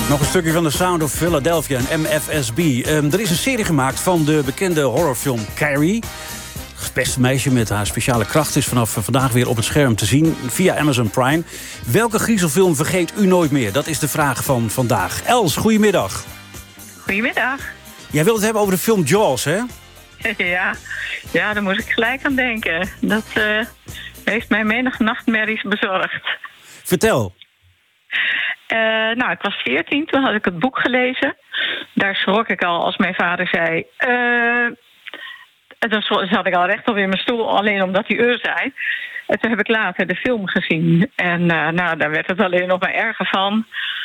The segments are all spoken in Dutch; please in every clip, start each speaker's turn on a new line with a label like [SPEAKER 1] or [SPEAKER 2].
[SPEAKER 1] Nog een stukje van The Sound of Philadelphia en MFSB. Er is een serie gemaakt van de bekende horrorfilm Carrie. Het beste meisje met haar speciale kracht is vanaf vandaag weer op het scherm te zien via Amazon Prime. Welke griezelfilm vergeet u nooit meer? Dat is de vraag van vandaag. Els, goedemiddag.
[SPEAKER 2] Goedemiddag.
[SPEAKER 1] Jij wilt het hebben over de film Jaws, hè?
[SPEAKER 2] Ja, daar moet ik gelijk aan denken. Dat heeft mij menig nachtmerries bezorgd.
[SPEAKER 1] Vertel.
[SPEAKER 2] Ik was 14, toen had ik het boek gelezen. Daar schrok ik al als mijn vader zei... En dan zat ik al rechtop in mijn stoel, alleen omdat hij zei. En toen heb ik later de film gezien. En daar werd het alleen nog maar erger van.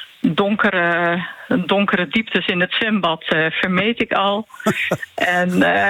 [SPEAKER 2] Donkere dieptes in het zwembad vermeed ik al. En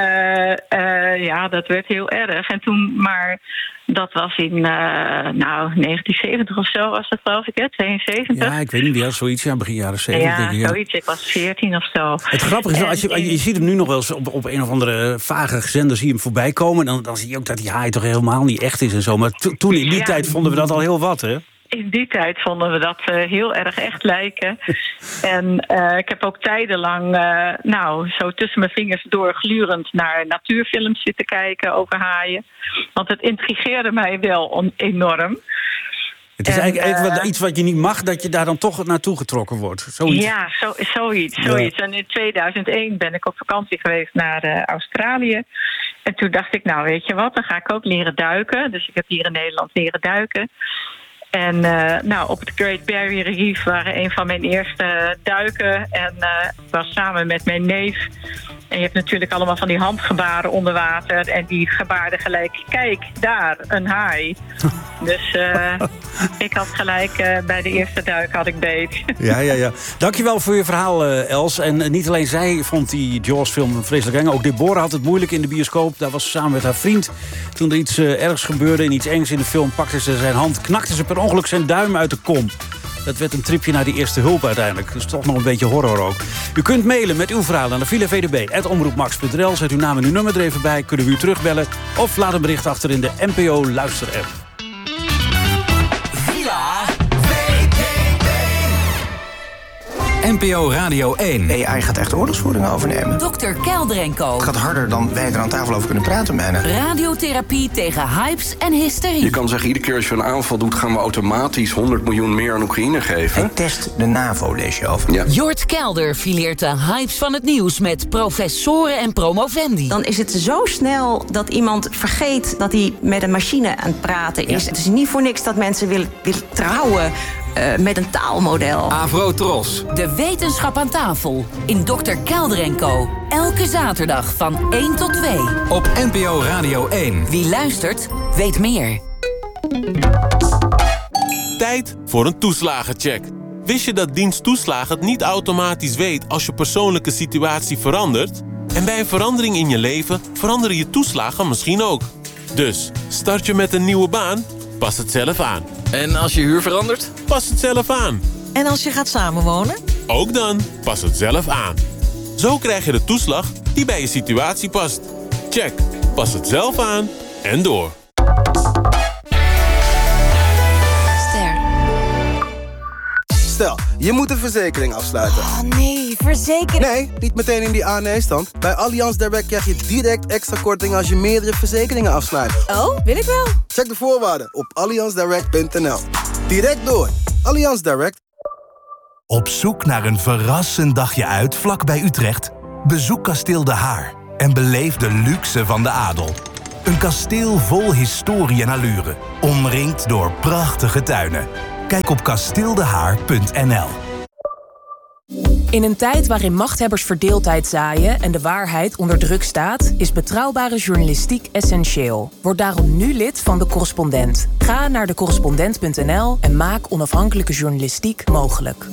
[SPEAKER 2] dat werd heel erg. En toen, maar dat was in 1970 of zo was dat, geloof ik, hè? 72.
[SPEAKER 1] Ja, ik weet niet, zoiets, begin jaren 70.
[SPEAKER 2] Ja, zoiets. Ik was 14 of zo.
[SPEAKER 1] Het grappige is, je ziet hem nu nog wel eens op een of andere vage zender zie je hem voorbij komen. En dan zie je ook dat die haai toch helemaal niet echt is en zo. Maar toen in die tijd vonden we dat al heel wat, hè? In
[SPEAKER 2] die tijd vonden we dat heel erg echt lijken. En ik heb ook tijdenlang zo tussen mijn vingers door glurend naar natuurfilms zitten kijken over haaien. Want het intrigeerde mij wel enorm. Het is
[SPEAKER 1] eigenlijk iets wat je niet mag, dat je daar dan toch naartoe getrokken wordt. Zoiets.
[SPEAKER 2] Ja, zoiets. En in 2001 ben ik op vakantie geweest naar Australië. En toen dacht ik, weet je wat, dan ga ik ook leren duiken. Dus ik heb hier in Nederland leren duiken. En op het Great Barrier Reef waren een van mijn eerste duiken. En ik was samen met mijn neef. En je hebt natuurlijk allemaal van die handgebaren onder water. En die gebaarden gelijk, kijk, daar, een haai. Dus ik had gelijk, bij de eerste duik had ik beet. Ja.
[SPEAKER 1] Dankjewel voor je verhaal, Els. En niet alleen zij vond die Jaws-film vreselijk eng. Ook Deborah had het moeilijk in de bioscoop. Daar was ze samen met haar vriend. Toen er iets ergs gebeurde en iets engs in de film, pakte ze zijn hand, knakte ze per ongeluk zijn duim uit de kom. Dat werd een tripje naar die eerste hulp uiteindelijk. Dus toch nog een beetje horror ook. U kunt mailen met uw verhaal naar de villavdb@omroepmax.nl. Zet uw naam en uw nummer er even bij. Kunnen we u terugbellen. Of laat een bericht achter in de NPO Luister-app.
[SPEAKER 3] NPO Radio 1.
[SPEAKER 4] AI gaat echt oorlogsvoering overnemen.
[SPEAKER 5] Dr. Kelder en Co.
[SPEAKER 4] Het gaat harder dan wij er aan tafel over kunnen praten, bijna.
[SPEAKER 5] Radiotherapie tegen hypes en hysterie.
[SPEAKER 6] Je kan zeggen, iedere keer als je een aanval doet, gaan we automatisch 100 miljoen meer aan Oekraïne geven.
[SPEAKER 4] En test de NAVO lees je over.
[SPEAKER 6] Ja.
[SPEAKER 5] Jort Kelder fileert de hypes van het nieuws met professoren en promovendi.
[SPEAKER 7] Dan is het zo snel dat iemand vergeet dat hij met een machine aan het praten is. Ja. Het is niet voor niks dat mensen willen trouwen met een taalmodel.
[SPEAKER 3] Avro Tros.
[SPEAKER 5] De wetenschap aan tafel in Dr. Kelder en Co. Elke zaterdag van 1 tot 2.
[SPEAKER 3] Op NPO Radio 1.
[SPEAKER 5] Wie luistert, weet meer.
[SPEAKER 8] Tijd voor een toeslagencheck. Wist je dat dienst toeslagen het niet automatisch weet als je persoonlijke situatie verandert? En bij een verandering in je leven veranderen je toeslagen misschien ook. Dus, start je met een nieuwe baan? Pas het zelf aan.
[SPEAKER 9] En als je huur verandert?
[SPEAKER 8] Pas het zelf aan.
[SPEAKER 10] En als je gaat samenwonen?
[SPEAKER 8] Ook dan, pas het zelf aan. Zo krijg je de toeslag die bij je situatie past. Check, pas het zelf aan en door.
[SPEAKER 11] Stel, je moet een verzekering afsluiten.
[SPEAKER 10] Oh nee, verzekering?
[SPEAKER 11] Nee, niet meteen in die A-nee-stand. Bij Allianz Direct krijg je direct extra korting als je meerdere verzekeringen afsluit.
[SPEAKER 10] Oh, wil ik wel.
[SPEAKER 11] Check de voorwaarden op allianzdirect.nl. Direct door. Allianz Direct.
[SPEAKER 12] Op zoek naar een verrassend dagje uit vlakbij Utrecht? Bezoek Kasteel De Haar en beleef de luxe van de adel. Een kasteel vol historie en allure, omringd door prachtige tuinen. Kijk op kasteeldehaar.nl.
[SPEAKER 13] In een tijd waarin machthebbers verdeeldheid zaaien en de waarheid onder druk staat, is betrouwbare journalistiek essentieel. Word daarom nu lid van De Correspondent. Ga naar decorrespondent.nl en maak onafhankelijke journalistiek mogelijk.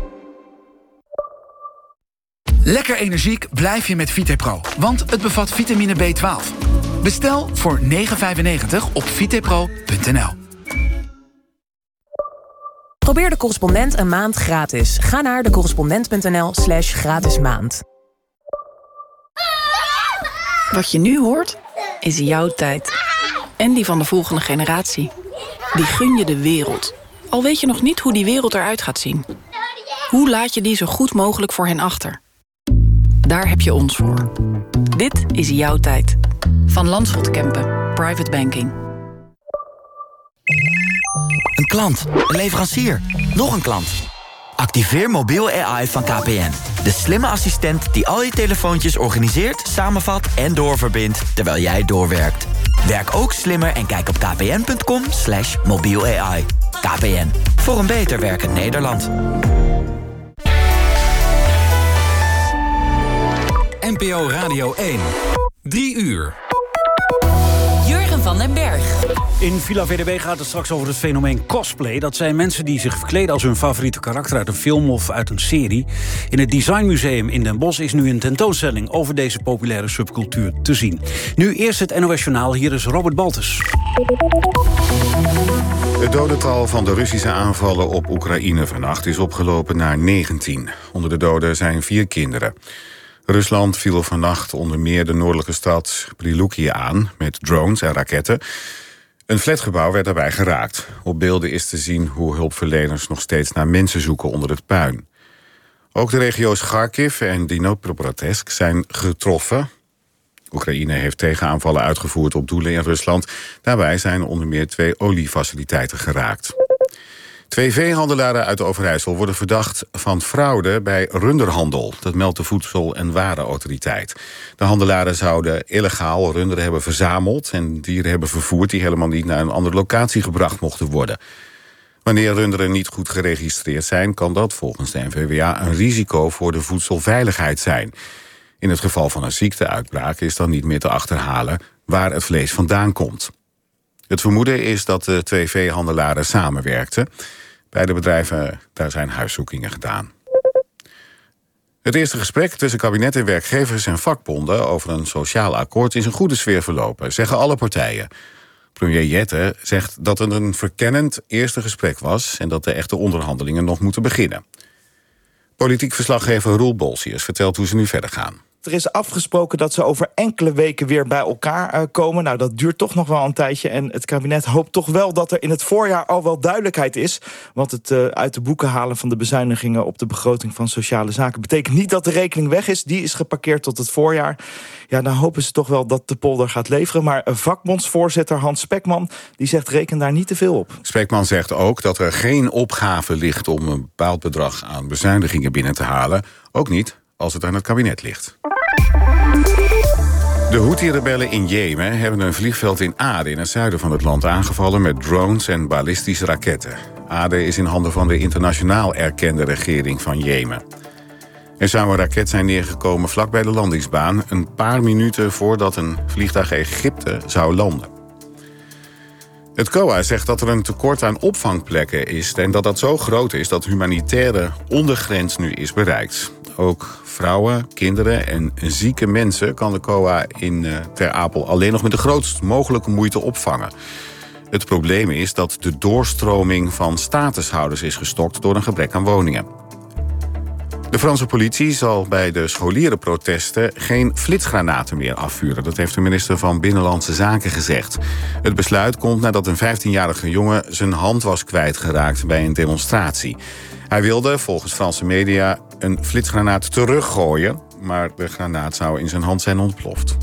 [SPEAKER 14] Lekker energiek blijf je met VitePro, want het bevat vitamine B12. Bestel voor €9,95 op vitepro.nl.
[SPEAKER 13] Probeer De Correspondent een maand gratis. Ga naar decorrespondent.nl/gratis maand.
[SPEAKER 15] Wat je nu hoort, is jouw tijd. En die van de volgende generatie. Die gun je de wereld. Al weet je nog niet hoe die wereld eruit gaat zien. Hoe laat je die zo goed mogelijk voor hen achter? Daar heb je ons voor. Dit is jouw tijd. Van Landschot Kempen. Private Banking.
[SPEAKER 9] Een klant, een leverancier, nog een klant. Activeer mobiel AI van KPN. De slimme assistent die al je telefoontjes organiseert, samenvat en doorverbindt terwijl jij doorwerkt. Werk ook slimmer en kijk op kpn.com/mobiel AI. KPN, voor een beter werkend Nederland.
[SPEAKER 3] NPO Radio 1. 3 uur.
[SPEAKER 5] Jurgen van den Berg.
[SPEAKER 1] In Villa VDB gaat het straks over het fenomeen cosplay. Dat zijn mensen die zich verkleden als hun favoriete karakter uit een film of uit een serie. In het Designmuseum in Den Bosch is nu een tentoonstelling over deze populaire subcultuur te zien. Nu eerst het NOS Journaal, hier is Robert Baltus.
[SPEAKER 16] Het dodental van de Russische aanvallen op Oekraïne vannacht is opgelopen naar 19. Onder de doden zijn 4 kinderen. Rusland viel vannacht onder meer de noordelijke stad Priluki aan met drones en raketten. Een flatgebouw werd daarbij geraakt. Op beelden is te zien hoe hulpverleners nog steeds naar mensen zoeken onder het puin. Ook de regio's Kharkiv en Dnipropetrovsk zijn getroffen. Oekraïne heeft tegenaanvallen uitgevoerd op doelen in Rusland. Daarbij zijn onder meer 2 oliefaciliteiten geraakt. 2 veehandelaren uit Overijssel worden verdacht van fraude bij runderhandel. Dat meldt de Voedsel- en Warenautoriteit. De handelaren zouden illegaal runderen hebben verzameld en dieren hebben vervoerd die helemaal niet naar een andere locatie gebracht mochten worden. Wanneer runderen niet goed geregistreerd zijn, kan dat volgens de NVWA een risico voor de voedselveiligheid zijn. In het geval van een ziekteuitbraak is dan niet meer te achterhalen waar het vlees vandaan komt. Het vermoeden is dat de 2 veehandelaren samenwerkten. Bij de bedrijven daar zijn huiszoekingen gedaan. Het eerste gesprek tussen kabinet en werkgevers en vakbonden over een sociaal akkoord is een goede sfeer verlopen, zeggen alle partijen. Premier Jette zegt dat het een verkennend eerste gesprek was en dat de echte onderhandelingen nog moeten beginnen. Politiek verslaggever Roel Bolsius vertelt hoe ze nu verder gaan.
[SPEAKER 17] Er is afgesproken dat ze over enkele weken weer bij elkaar komen. Nou, dat duurt toch nog wel een tijdje. En het kabinet hoopt toch wel dat er in het voorjaar al wel duidelijkheid is. Want het uit de boeken halen van de bezuinigingen op de begroting van sociale zaken betekent niet dat de rekening weg is. Die is geparkeerd tot het voorjaar. Ja, dan hopen ze toch wel dat de polder gaat leveren. Maar vakbondsvoorzitter Hans Spekman die zegt reken daar niet te veel op.
[SPEAKER 16] Spekman zegt ook dat er geen opgave ligt om een bepaald bedrag aan bezuinigingen binnen te halen. Ook niet als het aan het kabinet ligt. De Houthi-rebellen in Jemen hebben een vliegveld in Aden in het zuiden van het land aangevallen met drones en ballistische raketten. Aden is in handen van de internationaal erkende regering van Jemen. Er zou een raket zijn neergekomen vlakbij de landingsbaan, een paar minuten voordat een vliegtuig Egypte zou landen. Het COA zegt dat er een tekort aan opvangplekken is en dat dat zo groot is dat humanitaire ondergrens nu is bereikt. Ook vrouwen, kinderen en zieke mensen kan de COA in Ter Apel alleen nog met de grootst mogelijke moeite opvangen. Het probleem is dat de doorstroming van statushouders is gestokt door een gebrek aan woningen. De Franse politie zal bij de scholierenprotesten geen flitsgranaten meer afvuren. Dat heeft de minister van Binnenlandse Zaken gezegd. Het besluit komt nadat een 15-jarige jongen zijn hand was kwijtgeraakt bij een demonstratie. Hij wilde, volgens Franse media, een flitsgranaat teruggooien, maar de granaat zou in zijn hand zijn ontploft.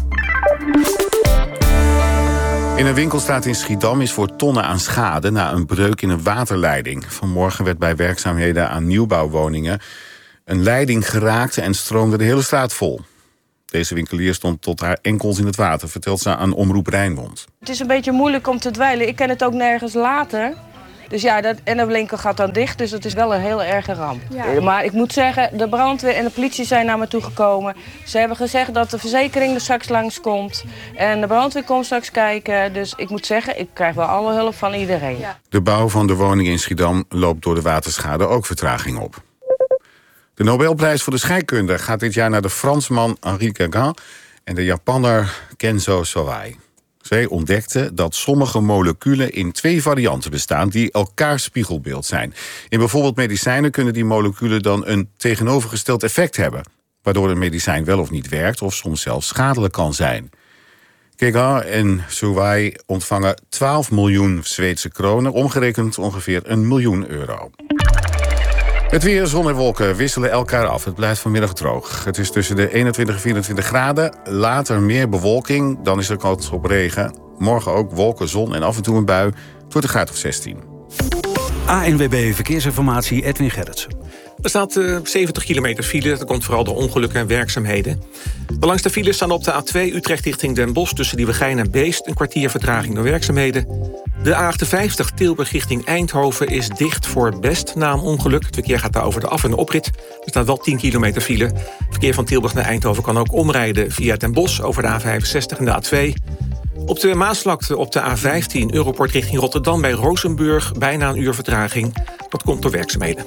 [SPEAKER 16] In een winkelstraat in Schiedam is voor tonnen aan schade na een breuk in een waterleiding. Vanmorgen werd bij werkzaamheden aan nieuwbouwwoningen een leiding geraakt en stroomde de hele straat vol. Deze winkelier stond tot haar enkels in het water, vertelt ze aan Omroep Rijnmond.
[SPEAKER 18] Het is een beetje moeilijk om te dweilen. Ik kan het ook nergens laten. Dus ja, en de winkel gaat dan dicht, dus dat is wel een heel erge ramp. Ja. Maar ik moet zeggen, de brandweer en de politie zijn naar me toe gekomen. Ze hebben gezegd dat de verzekering er straks langskomt. En de brandweer komt straks kijken. Dus ik moet zeggen, ik krijg wel alle hulp van iedereen. Ja.
[SPEAKER 16] De bouw van de woning in Schiedam loopt door de waterschade ook vertraging op. De Nobelprijs voor de scheikunde gaat dit jaar naar de Fransman Henri Gauguin en de Japanner Kenzo Sawai. Zij ontdekten dat sommige moleculen in 2 varianten bestaan die elkaars spiegelbeeld zijn. In bijvoorbeeld medicijnen kunnen die moleculen dan een tegenovergesteld effect hebben, waardoor een medicijn wel of niet werkt of soms zelfs schadelijk kan zijn. Gauguin en Sawai ontvangen 12 miljoen Zweedse kronen, omgerekend ongeveer €1 miljoen. Het weer, zon en wolken wisselen elkaar af. Het blijft vanmiddag droog. Het is tussen de 21 en 24 graden. Later meer bewolking, dan is er kans op regen. Morgen ook wolken, zon en af en toe een bui. Het wordt een graad of 16.
[SPEAKER 1] ANWB Verkeersinformatie, Edwin Gerritsen.
[SPEAKER 19] Er staat 70 kilometer file. Dat komt vooral door ongelukken en werkzaamheden. De langste files staan op de A2 Utrecht richting Den Bosch... tussen Nieuwegein en Beest, een kwartier vertraging door werkzaamheden. De A58 Tilburg richting Eindhoven is dicht voor Best na een ongeluk. Het verkeer gaat daar over de af- en de oprit. Er staat wel 10 kilometer file. Het verkeer van Tilburg naar Eindhoven kan ook omrijden via Den Bosch... over de A65 en de A2... Op de Maasvlakte op de A15 Europort richting Rotterdam bij Rozenburg... bijna een uur vertraging. Dat komt door werkzaamheden.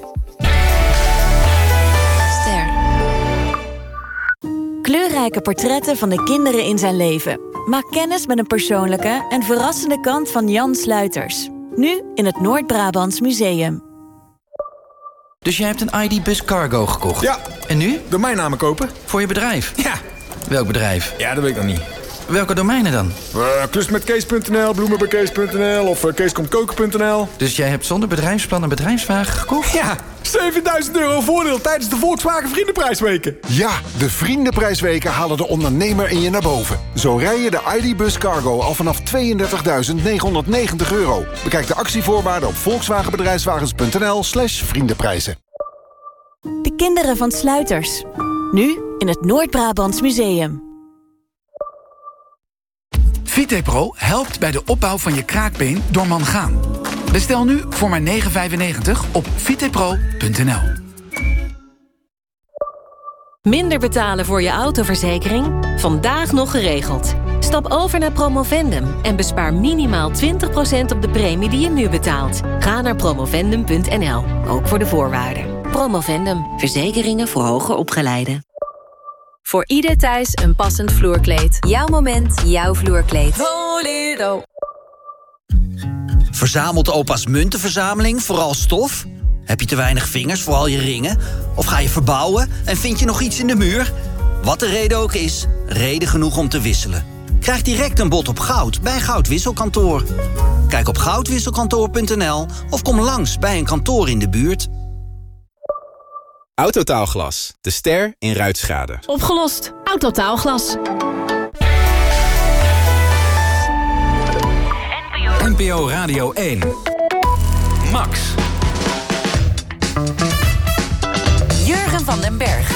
[SPEAKER 20] Ster. Kleurrijke portretten van de kinderen in zijn leven. Maak kennis met een persoonlijke en verrassende kant van Jan Sluiters. Nu in het Noord-Brabants Museum.
[SPEAKER 21] Dus jij hebt een ID-Bus Cargo gekocht?
[SPEAKER 22] Ja.
[SPEAKER 21] En nu?
[SPEAKER 22] Domeinnamen kopen.
[SPEAKER 21] Voor je bedrijf?
[SPEAKER 22] Ja.
[SPEAKER 21] Welk bedrijf?
[SPEAKER 22] Ja, dat weet ik nog niet.
[SPEAKER 21] Welke domeinen dan?
[SPEAKER 22] Klusmetkees.nl, bloemenbekees.nl of keeskomtkoken.nl.
[SPEAKER 21] Dus jij hebt zonder bedrijfsplan een bedrijfswagen gekocht?
[SPEAKER 22] Ja, €7.000 voordeel tijdens de Volkswagen Vriendenprijsweken.
[SPEAKER 23] Ja, de Vriendenprijsweken halen de ondernemer in je naar boven. Zo rij je de ID-Bus Cargo al vanaf €32.990. Bekijk de actievoorwaarden op volkswagenbedrijfswagens.nl/vriendenprijzen.
[SPEAKER 20] De kinderen van Sluiters. Nu in het Noord-Brabants Museum.
[SPEAKER 14] VitePro helpt bij de opbouw van je kraakbeen door mangaan. Bestel nu voor maar €9,95 op vitepro.nl.
[SPEAKER 24] Minder betalen voor je autoverzekering? Vandaag nog geregeld. Stap over naar Promovendum en bespaar minimaal 20% op de premie die je nu betaalt. Ga naar promovendum.nl, ook voor de voorwaarden. Promovendum, verzekeringen voor hoger opgeleiden.
[SPEAKER 25] Voor ieder thuis een passend vloerkleed. Jouw moment, jouw vloerkleed.
[SPEAKER 26] Voledo. Verzamelt opa's muntenverzameling vooral stof? Heb je te weinig vingers voor al je ringen? Of ga je verbouwen en vind je nog iets in de muur? Wat de reden ook is, reden genoeg om te wisselen. Krijg direct een bod op goud bij Goudwisselkantoor. Kijk op goudwisselkantoor.nl of kom langs bij een kantoor in de buurt.
[SPEAKER 27] Autotaalglas, de ster in ruitschade.
[SPEAKER 25] Opgelost. Autotaalglas.
[SPEAKER 3] NPO Radio 1. Max.
[SPEAKER 5] Jurgen van den Berg.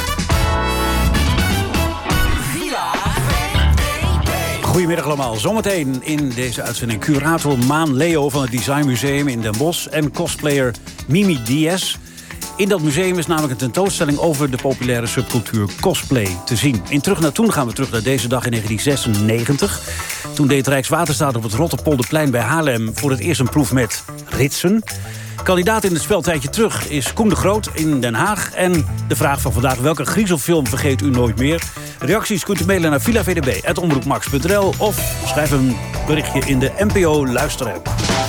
[SPEAKER 1] Goedemiddag allemaal. Zometeen in deze uitzending curator Maan Leo van het Design Museum in Den Bosch en cosplayer Mimi Diaz. In dat museum is namelijk een tentoonstelling over de populaire subcultuur cosplay te zien. In Terug naar Toen gaan we terug naar deze dag in 1996. Toen deed Rijkswaterstaat op het Rotterpolderplein bij Haarlem voor het eerst een proef met ritsen. Kandidaat in het speltijdje terug is Koen de Groot in Den Haag. En de vraag van vandaag: welke griezelfilm vergeet u nooit meer? Reacties kunt u mailen naar villavdb@omroepmax.nl of schrijf een berichtje in de NPO Luisterapp.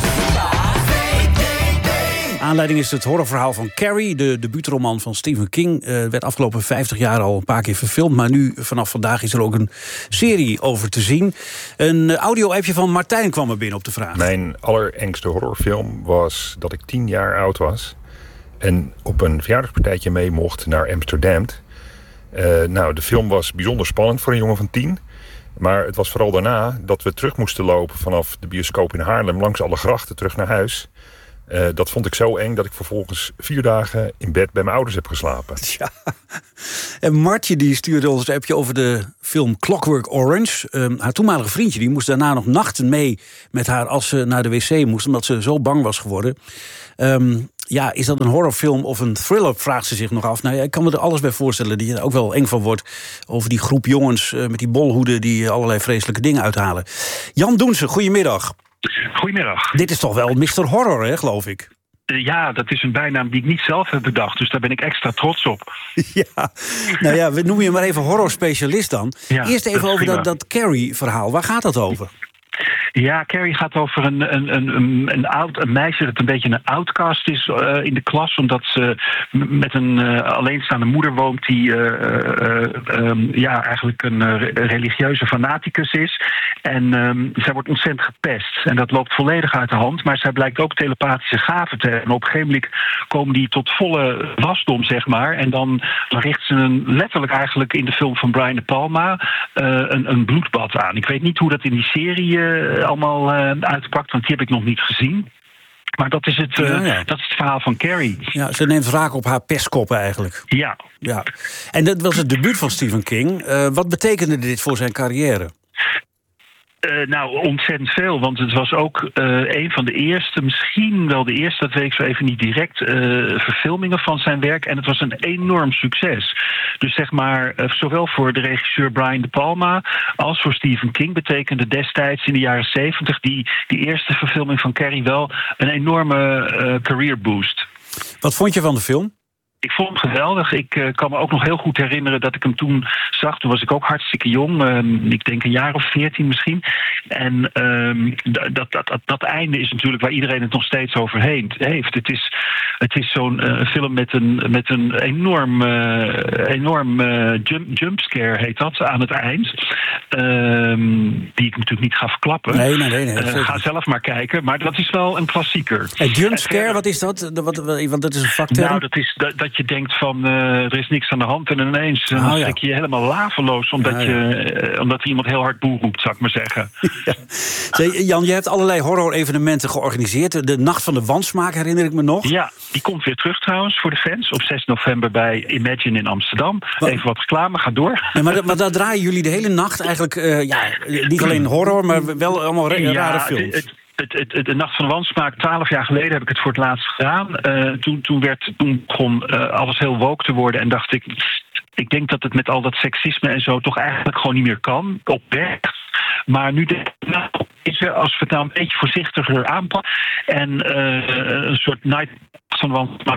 [SPEAKER 1] Aanleiding is het horrorverhaal van Carrie, de debuutroman van Stephen King. Werd afgelopen 50 jaar al een paar keer verfilmd, maar nu vanaf vandaag is er ook een serie over te zien. Een audio-appje van Martijn kwam er binnen op de vraag.
[SPEAKER 28] Mijn allerengste horrorfilm was dat ik 10 jaar oud was en op een verjaardagspartijtje mee mocht naar Amsterdam. De film was bijzonder spannend voor een jongen van 10. Maar het was vooral daarna dat we terug moesten lopen vanaf de bioscoop in Haarlem langs alle grachten terug naar huis. Dat vond ik zo eng dat ik vervolgens 4 dagen in bed bij mijn ouders heb geslapen.
[SPEAKER 1] Ja. En Martje die stuurde ons een appje over de film Clockwork Orange. Haar toenmalige vriendje die moest daarna nog nachten mee met haar als ze naar de wc moest, omdat ze zo bang was geworden. Is dat een horrorfilm of een thriller, vraagt ze zich nog af. Nou ja, ik kan me er alles bij voorstellen dat je er ook wel eng van wordt over die groep jongens met die bolhoeden die allerlei vreselijke dingen uithalen. Jan Doense, goedemiddag.
[SPEAKER 29] Goedemiddag.
[SPEAKER 1] Dit is toch wel Mr. Horror, hè, geloof ik?
[SPEAKER 29] Ja, dat is een bijnaam die ik niet zelf heb bedacht. Dus daar ben ik extra trots op.
[SPEAKER 1] Ja, nou ja, we noemen je maar even horrorspecialist dan.
[SPEAKER 29] Ja,
[SPEAKER 1] eerst even over
[SPEAKER 29] prima.
[SPEAKER 1] dat Carrie-verhaal. Waar gaat dat over?
[SPEAKER 29] Ja, Carrie gaat over een meisje dat een beetje een outcast is in de klas, omdat ze met een alleenstaande moeder woont die eigenlijk een religieuze fanaticus is. En zij wordt ontzettend gepest. En dat loopt volledig uit de hand, maar zij blijkt ook telepathische gaven te hebben. En op een gegeven moment komen die tot volle wasdom, zeg maar. En dan richt ze letterlijk eigenlijk in de film van Brian De Palma een bloedbad aan. Ik weet niet hoe dat in die serie allemaal uitpakt, want die heb ik nog niet gezien. Maar dat is het verhaal van Carrie.
[SPEAKER 1] Ja, ze neemt wraak op haar pestkoppen eigenlijk.
[SPEAKER 29] Ja.
[SPEAKER 1] En dat was het debuut van Stephen King. Wat betekende dit voor zijn carrière?
[SPEAKER 29] Ontzettend veel, want het was ook een van de eerste, misschien wel de eerste, dat weet ik zo even niet direct, verfilmingen van zijn werk. En het was een enorm succes. Dus zeg maar, zowel voor de regisseur Brian De Palma als voor Stephen King betekende destijds in de jaren 70 die eerste verfilming van Carrie wel een enorme career boost.
[SPEAKER 1] Wat vond je van de film?
[SPEAKER 29] Ik vond hem geweldig. Ik kan me ook nog heel goed herinneren dat ik hem toen zag. Toen was ik ook hartstikke jong. Ik denk een jaar of 14 misschien. En dat einde is natuurlijk waar iedereen het nog steeds over heeft. Het is zo'n film met een enorm jumpscare, heet dat, aan het eind. Die ik natuurlijk niet ga verklappen.
[SPEAKER 1] Nee.
[SPEAKER 29] Ga zelf maar kijken. Maar dat is wel een klassieker.
[SPEAKER 1] Jumpscare, wat is dat? Want dat is een vakterm.
[SPEAKER 29] Nou, dat is dat je denkt van er is niks aan de hand en ineens schrik je helemaal laveloos omdat omdat iemand heel hard boe roept, zou ik maar zeggen.
[SPEAKER 1] Ja. Jan, je hebt allerlei horror-evenementen georganiseerd. De Nacht van de Wansmaak herinner ik me nog.
[SPEAKER 29] Ja, die komt weer terug trouwens voor de fans op 6 november bij Imagine in Amsterdam. Even wat reclame, ga door.
[SPEAKER 1] Ja, maar daar draaien jullie de hele nacht eigenlijk niet alleen horror, maar wel allemaal rare films.
[SPEAKER 29] De Nacht van de Wansmaak, 12 jaar geleden heb ik het voor het laatst gedaan. Toen begon alles heel woke te worden en dacht ik denk dat het met al dat seksisme en zo toch eigenlijk gewoon niet meer kan, oprecht. Maar nu als we het nou een beetje voorzichtiger aanpakken en een soort night van de Wansmaak.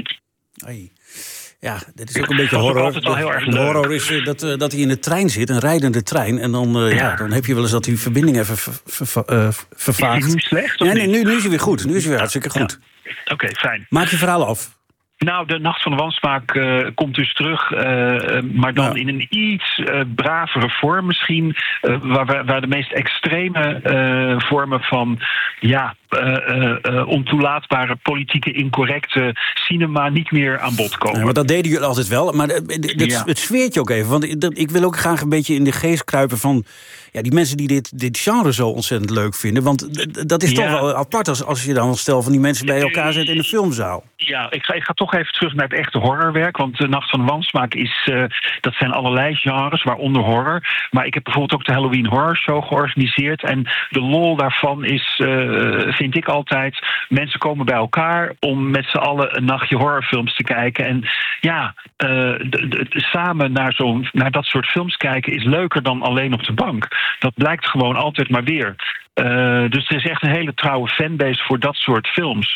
[SPEAKER 1] Ja, dit is ook een beetje horror. De horror is dat hij in de trein zit, een rijdende trein. En dan heb je wel eens dat die verbinding even vervaagt.
[SPEAKER 29] Is hij nu slecht?
[SPEAKER 1] Nee, nu is hij weer goed. Nu is hij weer hartstikke goed.
[SPEAKER 29] Ja. Oké, fijn.
[SPEAKER 1] Maak je verhaal af.
[SPEAKER 29] Nou, de Nacht van de Wansmaak komt dus terug, maar dan in een iets bravere vorm misschien, waar de meest extreme vormen van ontoelaatbare, politieke incorrecte cinema niet meer aan bod komen.
[SPEAKER 1] Ja, maar dat deden jullie altijd wel. Maar het sfeert je ook even. Want ik wil ook graag een beetje in de geest kruipen van die mensen die dit genre zo ontzettend leuk vinden. Want dat is toch wel apart als je dan een stel van die mensen bij elkaar zet in de filmzaal.
[SPEAKER 29] Ja, ik ga toch even terug naar het echte horrorwerk. Want de Nacht van de Wansmaak dat zijn allerlei genres, waaronder horror. Maar ik heb bijvoorbeeld ook de Halloween Horror Show georganiseerd. En de lol daarvan is, vind ik altijd, mensen komen bij elkaar om met z'n allen een nachtje horrorfilms te kijken. En samen naar dat soort films kijken is leuker dan alleen op de bank. Dat blijkt gewoon altijd maar weer. Dus er is echt een hele trouwe fanbase voor dat soort films.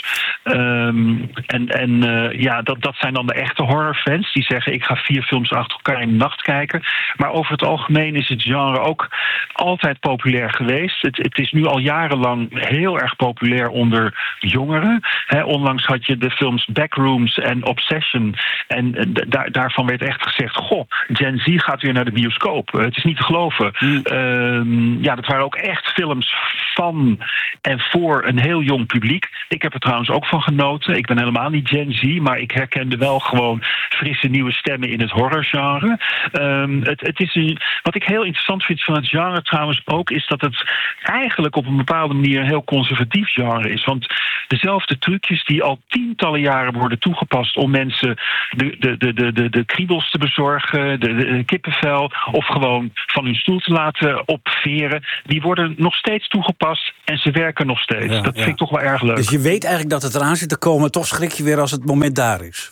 [SPEAKER 29] Dat zijn dan de echte horrorfans. Die zeggen, ik ga 4 films achter elkaar in de nacht kijken. Maar over het algemeen is het genre ook altijd populair geweest. Het is nu al jarenlang heel erg populair onder jongeren. Onlangs had je de films Backrooms en Obsession. En daarvan werd echt gezegd, Gen Z gaat weer naar de bioscoop. Het is niet te geloven. Dat waren ook echt films van en voor een heel jong publiek. Ik heb er trouwens ook van genoten. Ik ben helemaal niet Gen Z, maar ik herkende wel gewoon frisse nieuwe stemmen in het horrorgenre. Wat ik heel interessant vind van het genre trouwens ook, is dat het eigenlijk op een bepaalde manier een heel conservatief genre is. Want dezelfde trucjes die al tientallen jaren worden toegepast om mensen de kriebels te bezorgen, de kippenvel, of gewoon van hun stoel te laten opveren, die worden nog steeds toegepast en ze werken nog steeds. Dat vind ik toch wel erg leuk.
[SPEAKER 1] Dus je weet eigenlijk dat het eraan zit te komen, toch schrik je weer als het moment daar is.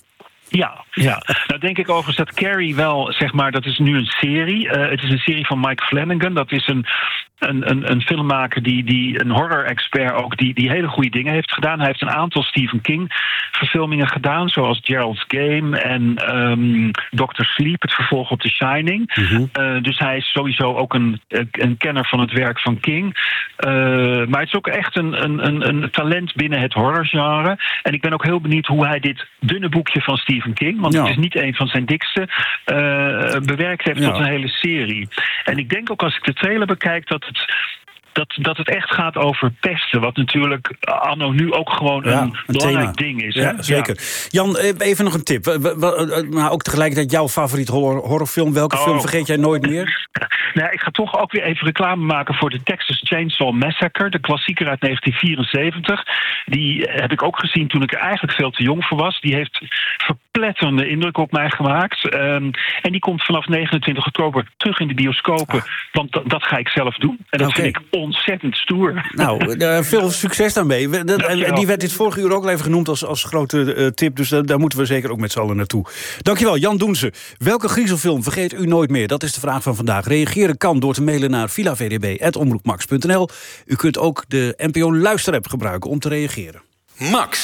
[SPEAKER 29] Ja. Nou denk ik overigens dat Carrie wel, zeg maar, dat is nu een serie. Het is een serie van Mike Flanagan. Dat is een filmmaker, die een horror-expert ook, die hele goede dingen heeft gedaan. Hij heeft een aantal Stephen King-verfilmingen gedaan, zoals Gerald's Game en Dr. Sleep, het vervolg op The Shining. Mm-hmm. Dus hij is sowieso ook een kenner van het werk van King. Maar het is ook echt een talent binnen het horrorgenre. En ik ben ook heel benieuwd hoe hij dit dunne boekje van Stephen King, want het is niet een van zijn dikste, bewerkt heeft tot een hele serie. En ik denk ook als ik de trailer bekijk dat het echt gaat over pesten. Wat natuurlijk anno nu ook gewoon een belangrijk ding is.
[SPEAKER 1] Ja, zeker. Jan, even nog een tip. Maar ook tegelijkertijd jouw favoriet horrorfilm. Welke film vergeet jij nooit meer?
[SPEAKER 29] Nou, ik ga toch ook weer even reclame maken voor de Texas Chainsaw Massacre. De klassieker uit 1974. Die heb ik ook gezien toen ik er eigenlijk veel te jong voor was. Die heeft verpletterende indruk op mij gemaakt. En die komt vanaf 29 oktober terug in de bioscopen. Want dat ga ik zelf doen. En dat vind ik ontzettend stoer.
[SPEAKER 1] Nou, veel succes daarmee. Die werd dit vorige uur ook al even genoemd als grote tip. Dus daar moeten we zeker ook met z'n allen naartoe. Dankjewel, Jan Doense. Welke griezelfilm vergeet u nooit meer? Dat is de vraag van vandaag. Reageren kan door te mailen naar villavdb@omroepmax.nl. U kunt ook de NPO Luisterapp gebruiken om te reageren.
[SPEAKER 3] Max.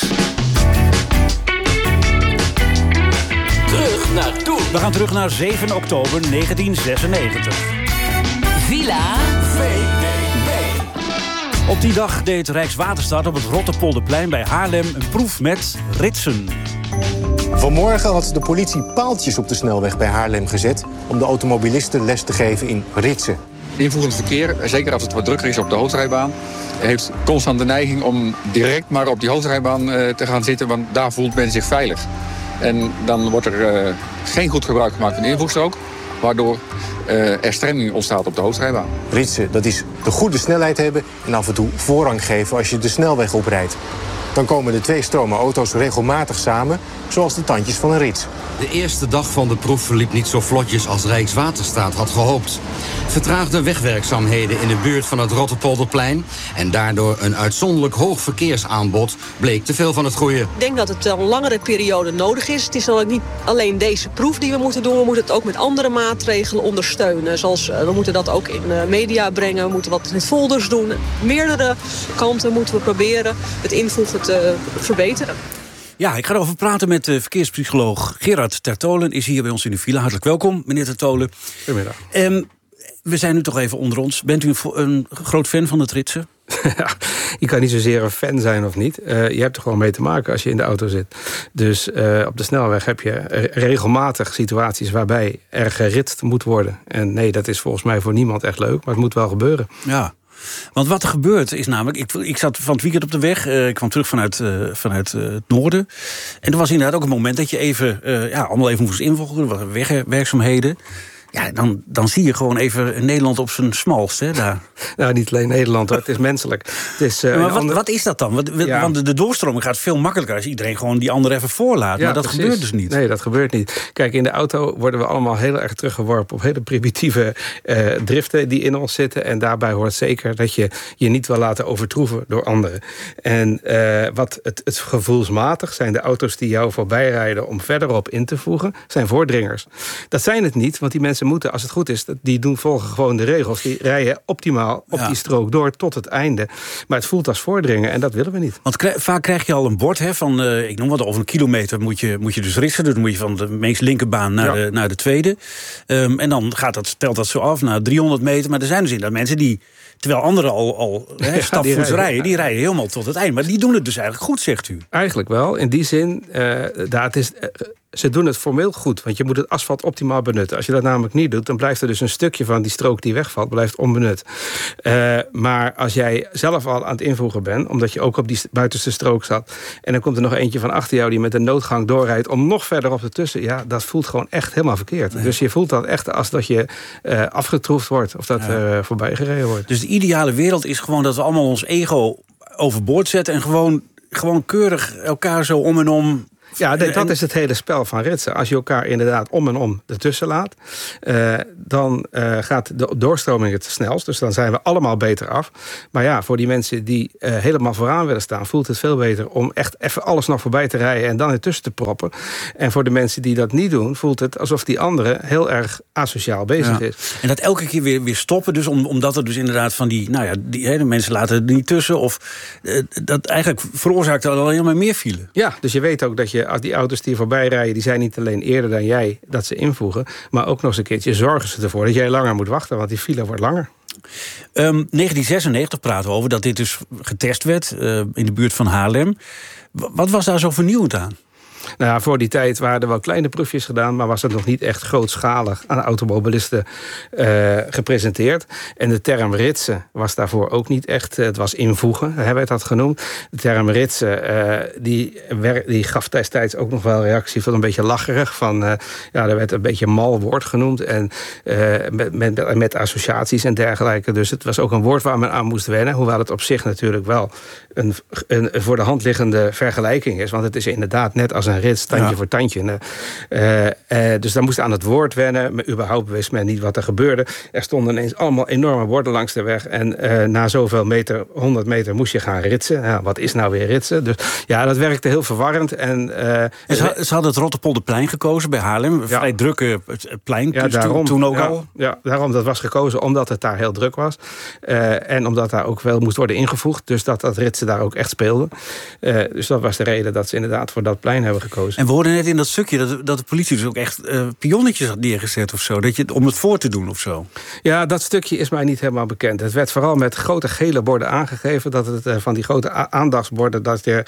[SPEAKER 3] Terug naar toen.
[SPEAKER 1] We gaan terug naar 7 oktober 1996.
[SPEAKER 5] Villa
[SPEAKER 3] VDB.
[SPEAKER 1] Op die dag deed Rijkswaterstaat op het Rotterpolderplein bij Haarlem een proef met ritsen.
[SPEAKER 2] Vanmorgen had de politie paaltjes op de snelweg bij Haarlem gezet om de automobilisten les te geven in ritsen.
[SPEAKER 4] Invoerend verkeer, zeker als het wat drukker is op de hoofdrijbaan, heeft constant de neiging om direct maar op die hoofdrijbaan te gaan zitten, want daar voelt men zich veilig. En dan wordt er geen goed gebruik gemaakt van de invoegstrook, waardoor er stremming ontstaat op de hoofdrijbaan.
[SPEAKER 2] Ritsen, dat is de goede snelheid hebben en af en toe voorrang geven als je de snelweg oprijdt. Dan komen de twee stromen auto's regelmatig samen, zoals de tandjes van een rits.
[SPEAKER 6] De eerste dag van de proef verliep niet zo vlotjes als Rijkswaterstaat had gehoopt. Vertraagde wegwerkzaamheden in de buurt van het Rotterpolderplein en daardoor een uitzonderlijk hoog verkeersaanbod bleek te veel van het goede.
[SPEAKER 7] Ik denk dat het een langere periode nodig is. Het is dan ook niet alleen deze proef die we moeten doen. We moeten het ook met andere maatregelen ondersteunen. Zoals we moeten dat ook in media brengen. We moeten wat met folders doen. Meerdere kanten moeten we proberen het invoegen te verbeteren.
[SPEAKER 1] Ja, ik ga erover praten met de verkeerspsycholoog Gerard Tertolen. Is hier bij ons in de villa. Hartelijk welkom, meneer Tertolen.
[SPEAKER 8] Goedemiddag.
[SPEAKER 1] We zijn nu toch even onder ons. Bent u een groot fan van het ritsen?
[SPEAKER 8] Je kan niet zozeer een fan zijn of niet. Je hebt er gewoon mee te maken als je in de auto zit. Dus op de snelweg heb je regelmatig situaties waarbij er geritst moet worden. En nee, dat is volgens mij voor niemand echt leuk, maar het moet wel gebeuren.
[SPEAKER 1] Ja. Want wat er gebeurt is namelijk... Ik zat van het weekend op de weg. Ik kwam terug vanuit het noorden. En er was inderdaad ook een moment dat je even... allemaal even moest invullen. Er waren wegwerkzaamheden. Ja, dan zie je gewoon even Nederland op zijn smalst. Hè, daar.
[SPEAKER 8] Nou, niet alleen Nederland, hoor. Het is menselijk. Het is,
[SPEAKER 1] maar wat is dat dan? Want de doorstroming gaat veel makkelijker als iedereen gewoon die ander even voorlaat. Ja, maar dat gebeurt dus niet.
[SPEAKER 8] Nee, dat gebeurt niet. Kijk, in de auto worden we allemaal heel erg teruggeworpen op hele primitieve driften die in ons zitten. En daarbij hoort zeker dat je je niet wil laten overtroeven door anderen. En wat het gevoelsmatig zijn de auto's die jou voorbij rijden om verderop in te voegen, zijn voordringers. Dat zijn het niet, want die mensen moeten, als het goed is, die volgen gewoon de regels. Die rijden optimaal op die strook door tot het einde. Maar het voelt als voordringen en dat willen we niet.
[SPEAKER 1] Want vaak krijg je al een bord van, ik noem wat, over een kilometer moet je dus ritsen. Dus dan moet je van de meest linkerbaan naar de tweede. En dan telt dat zo af naar 300 meter. Maar er zijn dus inderdaad mensen die, terwijl anderen al stapvoets rijden, die rijden helemaal tot het eind. Maar die doen het dus eigenlijk goed, zegt u.
[SPEAKER 8] Eigenlijk wel. In die zin, ze doen het formeel goed, want je moet het asfalt optimaal benutten. Als je dat namelijk niet doet, dan blijft er dus een stukje van die strook die wegvalt, blijft onbenut. Maar als jij zelf al aan het invoegen bent, omdat je ook op die buitenste strook zat, en dan komt er nog eentje van achter jou die met een noodgang doorrijdt om nog verder op ertussen, ja, dat voelt gewoon echt helemaal verkeerd. Nee. Dus je voelt dat echt als dat je afgetroefd wordt, of dat voorbij gereden wordt.
[SPEAKER 1] Dus de ideale wereld is gewoon dat we allemaal ons ego overboord zetten en gewoon keurig elkaar zo om en om
[SPEAKER 8] Ja, dat is het hele spel van ritsen. Als je elkaar inderdaad om en om ertussen laat, dan gaat de doorstroming het snelst. Dus dan zijn we allemaal beter af. Maar ja, voor die mensen die helemaal vooraan willen staan, voelt het veel beter om echt even alles nog voorbij te rijden en dan ertussen te proppen. En voor de mensen die dat niet doen, voelt het alsof die andere heel erg asociaal bezig is.
[SPEAKER 1] En dat elke keer weer stoppen, dus omdat er dus inderdaad van de mensen laten er niet tussen, of dat eigenlijk veroorzaakt al helemaal meer file.
[SPEAKER 8] Ja, dus je weet ook dat als die auto's die voorbij rijden, die zijn niet alleen eerder dan jij dat ze invoegen, maar ook nog eens een keertje zorgen ze ervoor dat jij langer moet wachten, want die file wordt langer.
[SPEAKER 1] 1996 praten we over dat dit dus getest werd in de buurt van Haarlem. Wat was daar zo vernieuwend aan?
[SPEAKER 8] Nou, voor die tijd waren er wel kleine proefjes gedaan, maar was het nog niet echt grootschalig aan automobilisten gepresenteerd. En de term ritsen was daarvoor ook niet echt. Het was invoegen, hebben we dat genoemd. De term ritsen, die gaf destijds ook nog wel reactie van een beetje lacherig. Er werd een beetje mal woord genoemd. En met associaties en dergelijke. Dus het was ook een woord waar men aan moest wennen. Hoewel het op zich natuurlijk wel een voor de hand liggende vergelijking is. Want het is inderdaad net als een rits, tandje voor tandje. Dus dan moest aan het woord wennen. Maar überhaupt wist men niet wat er gebeurde. Er stonden ineens allemaal enorme borden langs de weg. En na zoveel meter, 100 meter, moest je gaan ritsen. Ja, wat is nou weer ritsen? Dus ja, dat werkte heel verwarrend.
[SPEAKER 1] Ze hadden het Rotterpolderplein gekozen bij Haarlem. Een vrij drukke plein.
[SPEAKER 8] Ja, daarom,
[SPEAKER 1] toen ook al.
[SPEAKER 8] Ja, daarom. Dat was gekozen omdat het daar heel druk was. En omdat daar ook wel moest worden ingevoegd. Dus dat ritsen daar ook echt speelde. Dus dat was de reden dat ze inderdaad voor dat plein hebben gekozen.
[SPEAKER 1] En we hoorden net in dat stukje dat de politie dus ook echt pionnetjes had neergezet of zo. Om het voor te doen of zo.
[SPEAKER 8] Ja, dat stukje is mij niet helemaal bekend. Het werd vooral met grote gele borden aangegeven. Dat het van die grote aandachtsborden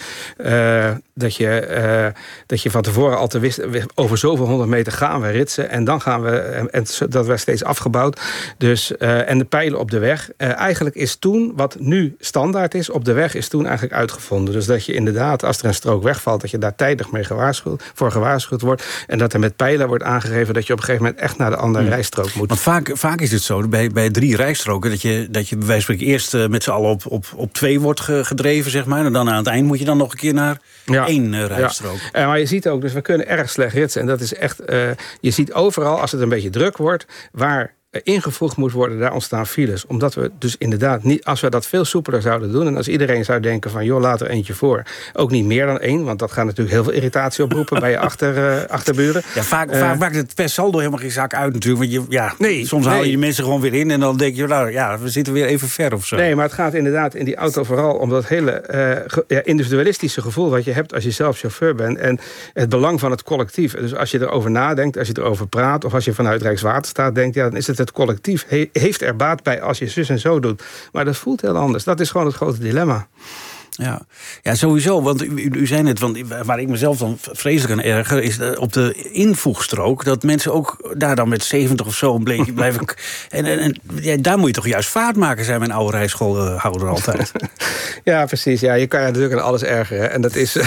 [SPEAKER 8] dat je van tevoren al te wist, over zoveel 100 meter gaan we ritsen. En dan gaan we, en dat werd steeds afgebouwd. Dus, en de pijlen op de weg. Eigenlijk is toen, wat nu standaard is, op de weg is toen eigenlijk uitgevonden. Dus dat je inderdaad, als er een strook wegvalt, dat je daar tijdig mee gewaarschuwd wordt. En dat er met pijlen wordt aangegeven dat je op een gegeven moment echt naar de andere rijstrook moet.
[SPEAKER 1] Want vaak is het zo, bij 3 rijstroken, dat je bij wijze van spreken eerst met z'n allen op 2 wordt gedreven, zeg maar. En dan aan het eind moet je dan nog een keer naar 1 rijstrook.
[SPEAKER 8] Ja. Maar je ziet ook, dus we kunnen erg slecht ritsen. En dat is echt, je ziet overal, als het een beetje druk wordt, waar ingevoegd moet worden, daar ontstaan files. Omdat we dus inderdaad niet, als we dat veel soepeler zouden doen, en als iedereen zou denken van, joh, laat er eentje voor. Ook niet meer dan 1, want dat gaat natuurlijk heel veel irritatie oproepen bij je achterburen.
[SPEAKER 1] Ja, vaak maakt het per saldo helemaal geen zaak uit natuurlijk. Want soms haal je die mensen gewoon weer in en dan denk je, we zitten weer even ver of zo.
[SPEAKER 8] Nee, maar het gaat inderdaad in die auto vooral om dat hele individualistische gevoel wat je hebt als je zelf chauffeur bent en het belang van het collectief. Dus als je erover nadenkt, als je erover praat, of als je vanuit Rijkswaterstaat denkt, dan is het collectief heeft er baat bij als je zus en zo doet. Maar dat voelt heel anders. Dat is gewoon het grote dilemma.
[SPEAKER 1] Ja, sowieso. Want u zei net, waar ik mezelf dan vreselijk aan erger, is op de invoegstrook, dat mensen ook daar dan met 70 of zo blijven. En daar moet je toch juist vaart maken, zei mijn oude rijschoolhouder altijd.
[SPEAKER 8] Ja, precies. Ja, je kan je natuurlijk aan alles ergeren. En dat is.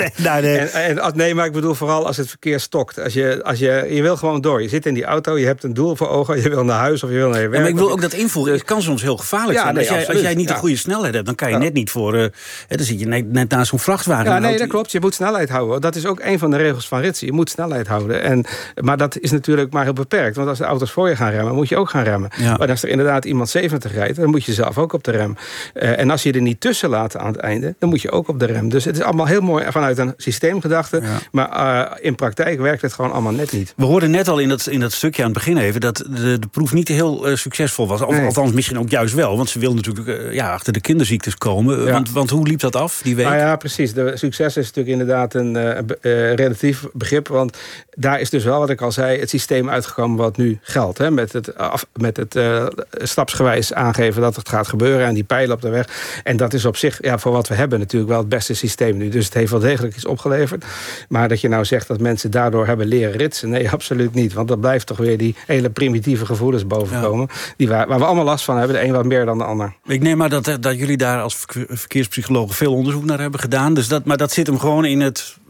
[SPEAKER 8] Nee, maar ik bedoel vooral als het verkeer stokt. Je wil gewoon door. Je zit in die auto, je hebt een doel voor ogen, je wil naar huis of je wil naar je werk.
[SPEAKER 1] Maar ik wil ook dat invoegen. Het kan soms heel gevaarlijk zijn. Als jij niet de goede snelheid hebt, dan kan je net niet voor. Dan zit je net naast zo'n vrachtwagen.
[SPEAKER 8] Ja, nee, dat klopt. Je moet snelheid houden. Dat is ook een van de regels van ritsen. Je moet snelheid houden. Maar dat is natuurlijk maar heel beperkt. Want als de auto's voor je gaan remmen, moet je ook gaan remmen. Ja. Maar als er inderdaad iemand 70 rijdt, dan moet je zelf ook op de rem. En als je er niet tussen laat aan het einde, dan moet je ook op de rem. Dus het is allemaal heel mooi vanuit een systeemgedachte. Ja. Maar in praktijk werkt het gewoon allemaal net niet.
[SPEAKER 1] We hoorden net al in dat stukje aan het begin even dat de proef niet heel succesvol was. Althans, misschien ook juist wel. Want ze wilden natuurlijk achter de kinderziektes komen. Ja. Want hoe liep dat af die week?
[SPEAKER 8] Ja, precies. De succes is natuurlijk inderdaad een relatief begrip. Want daar is dus wel, wat ik al zei, het systeem uitgekomen wat nu geldt. Hè? Met het stapsgewijs aangeven dat het gaat gebeuren en die pijlen op de weg. En dat is op zich, voor wat we hebben, natuurlijk wel het beste systeem nu. Dus het heeft wel degelijk iets opgeleverd. Maar dat je nou zegt dat mensen daardoor hebben leren ritsen, nee, absoluut niet. Want dat blijft toch weer die hele primitieve gevoelens bovenkomen. Ja. Waar we allemaal last van hebben. De een wat meer dan de ander.
[SPEAKER 1] Ik neem maar dat jullie daar als verkeerspsychologen veel onderzoek naar hebben gedaan. Dus maar dat zit hem gewoon in het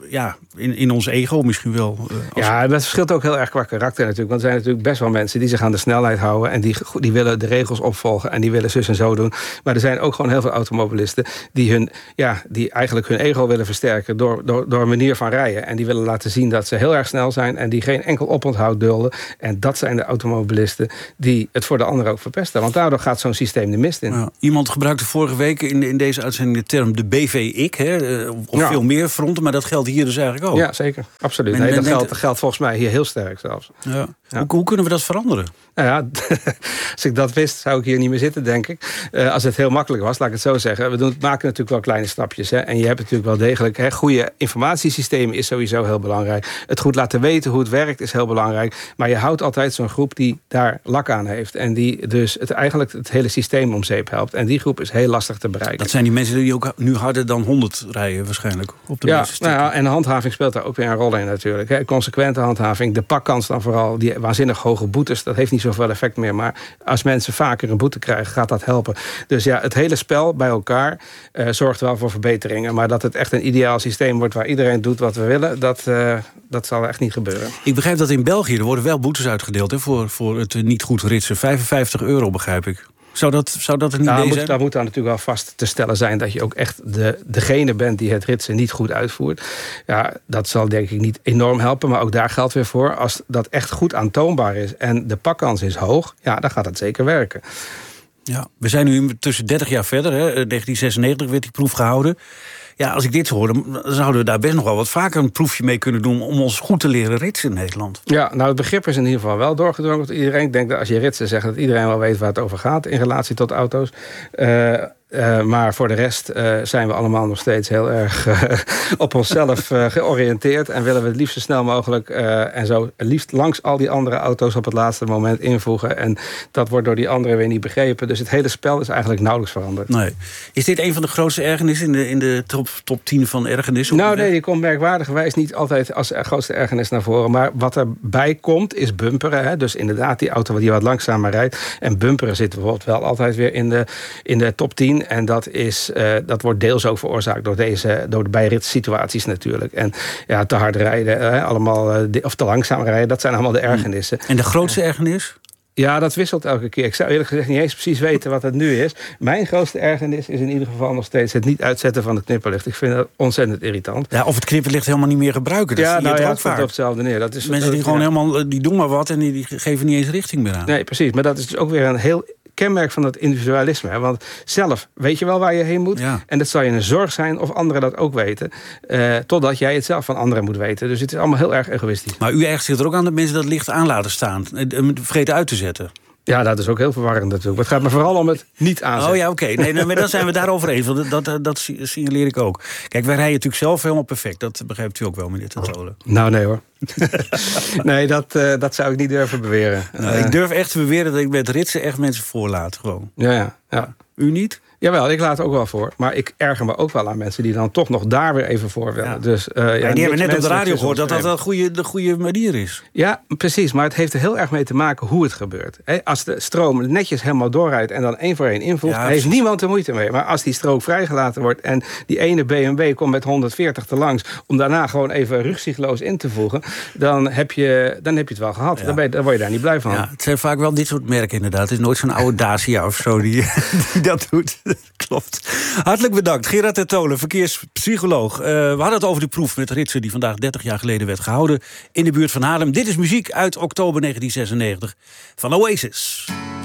[SPEAKER 1] in ons ego misschien wel.
[SPEAKER 8] Ja, dat verschilt ook heel erg qua karakter natuurlijk. Want er zijn natuurlijk best wel mensen die zich aan de snelheid houden... en die willen de regels opvolgen en die willen zus en zo doen. Maar er zijn ook gewoon heel veel automobilisten... die eigenlijk hun ego willen versterken door een manier van rijden. En die willen laten zien dat ze heel erg snel zijn... en die geen enkel oponthoud dulden. En dat zijn de automobilisten die het voor de anderen ook verpesten. Want daardoor gaat zo'n systeem de mist in.
[SPEAKER 1] Ja, iemand gebruikte vorige week in deze uitzending de term de BV-ik. Op veel meer fronten, maar dat geldt hier dus eigenlijk ook.
[SPEAKER 8] Ja, zeker. Absoluut. Dat geldt volgens mij hier heel sterk zelfs.
[SPEAKER 1] Ja. Ja. Hoe kunnen we dat veranderen?
[SPEAKER 8] Nou ja, als ik dat wist, zou ik hier niet meer zitten, denk ik. Als het heel makkelijk was, laat ik het zo zeggen. We maken natuurlijk wel kleine stapjes. Hè. En je hebt natuurlijk wel degelijk... goede informatiesystemen is sowieso heel belangrijk. Het goed laten weten hoe het werkt is heel belangrijk. Maar je houdt altijd zo'n groep die daar lak aan heeft. En die dus eigenlijk het hele systeem om zeep helpt. En die groep is heel lastig te bereiken.
[SPEAKER 1] Dat zijn die mensen die ook nu harder dan 100 rijden waarschijnlijk. Op de meeste stukken.
[SPEAKER 8] Nou ja, en de handhaving speelt daar ook weer een rol in natuurlijk. Hè. Consequente handhaving, de pakkans dan vooral... die waanzinnig hoge boetes, dat heeft niet zoveel effect meer. Maar als mensen vaker een boete krijgen, gaat dat helpen. Dus ja, het hele spel bij elkaar zorgt wel voor verbeteringen. Maar dat het echt een ideaal systeem wordt waar iedereen doet wat we willen... dat zal echt niet gebeuren.
[SPEAKER 1] Ik begrijp dat in België, er worden wel boetes uitgedeeld... voor het niet goed ritsen. €55, begrijp ik. Zou dat een idee zijn?
[SPEAKER 8] Dat moet dan natuurlijk wel vast te stellen zijn... dat je ook echt degene bent die het ritsen niet goed uitvoert. Ja, dat zal denk ik niet enorm helpen. Maar ook daar geldt weer voor. Als dat echt goed aantoonbaar is en de pakkans is hoog... ja, dan gaat het zeker werken.
[SPEAKER 1] Ja, we zijn nu tussen 30 jaar verder. Hè. 1996 werd die proef gehouden. Ja, als ik dit zo hoor, dan zouden we daar best nog wel wat vaker een proefje mee kunnen doen... om ons goed te leren ritsen in Nederland.
[SPEAKER 8] Ja, nou het begrip is in ieder geval wel doorgedrongen tot iedereen. Ik denk dat als je ritsen zegt dat iedereen wel weet waar het over gaat... in relatie tot auto's. Maar voor de rest zijn we allemaal nog steeds heel erg op onszelf georiënteerd... en willen we het liefst zo snel mogelijk en zo liefst langs al die andere auto's... op het laatste moment invoegen. En dat wordt door die anderen weer niet begrepen. Dus het hele spel is eigenlijk nauwelijks veranderd. Nee.
[SPEAKER 1] Is dit een van de grootste ergernissen in de top 10 van ergernissen?
[SPEAKER 8] Nou nee, die komt merkwaardigerwijs niet altijd als grootste ergernis naar voren. Maar wat erbij komt is bumperen. Hè? Dus inderdaad die auto die wat langzamer rijdt. En bumperen zit bijvoorbeeld wel altijd weer in de top 10... En dat wordt deels ook veroorzaakt door de bijritssituaties natuurlijk. En ja, te hard rijden, of te langzaam rijden, dat zijn allemaal de ergernissen.
[SPEAKER 1] En de grootste ergernis?
[SPEAKER 8] Ja, dat wisselt elke keer. Ik zou eerlijk gezegd niet eens precies weten wat het nu is. Mijn grootste ergernis is in ieder geval nog steeds het niet uitzetten van het knipperlicht. Ik vind dat ontzettend irritant.
[SPEAKER 1] Ja, of het knipperlicht helemaal niet meer gebruiken. Dat zie je
[SPEAKER 8] het komt op hetzelfde neer. Dat is,
[SPEAKER 1] mensen die gewoon helemaal, die doen maar wat en die geven niet eens richting meer aan.
[SPEAKER 8] Nee, precies. Maar dat is dus ook weer een heel kenmerk van dat individualisme. Hè? Want zelf weet je wel waar je heen moet. Ja. En dat zal je een zorg zijn of anderen dat ook weten. Totdat jij het zelf van anderen moet weten. Dus het is allemaal heel erg egoïstisch.
[SPEAKER 1] Maar u ergert zich er ook aan dat mensen dat licht aan laten staan. Vergeten uit te zetten.
[SPEAKER 8] Ja, dat is ook heel verwarrend natuurlijk. Maar het gaat me vooral om het niet aanzetten.
[SPEAKER 1] Oh ja, oké. Nee, maar dan zijn we daarover eens. Want dat signaleer ik ook. Kijk, wij rijden natuurlijk zelf helemaal perfect. Dat begrijpt u ook wel, meneer Tentolen.
[SPEAKER 8] Nou, nee hoor. Nee, dat zou ik niet durven beweren.
[SPEAKER 1] Ik durf echt te beweren dat ik met ritsen echt mensen voorlaat. Gewoon.
[SPEAKER 8] Ja.
[SPEAKER 1] U niet?
[SPEAKER 8] Jawel, ik laat ook wel voor. Maar ik erger me ook wel aan mensen die dan toch nog daar weer even voor willen. Ja. Dus,
[SPEAKER 1] die hebben net op de radio gehoord dat de goede manier is.
[SPEAKER 8] Ja, precies. Maar het heeft er heel erg mee te maken hoe het gebeurt. Als de stroom netjes helemaal doorrijdt en dan 1 voor 1 invoegt... heeft niemand er moeite mee. Maar als die strook vrijgelaten wordt en die ene BMW komt met 140 te langs... om daarna gewoon even rugzichtloos in te voegen... dan heb je het wel gehad. Ja. Dan word je daar niet blij van.
[SPEAKER 1] Ja, het zijn vaak wel dit soort merken inderdaad. Het is nooit zo'n oude Dacia of zo die dat doet. Klopt. Hartelijk bedankt. Gerard Tentolen, verkeerspsycholoog. We hadden het over de proef met ritsen die vandaag 30 jaar geleden werd gehouden in de buurt van Haarlem. Dit is muziek uit oktober 1996 van Oasis.